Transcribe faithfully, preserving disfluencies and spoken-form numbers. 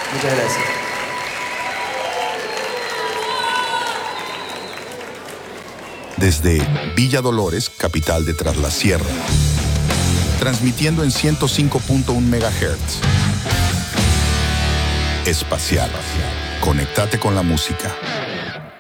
Muchas gracias. Desde Villa Dolores, capital de Tras la Sierra, transmitiendo en ciento cinco punto uno megahertz. Espacial. Conéctate con la música.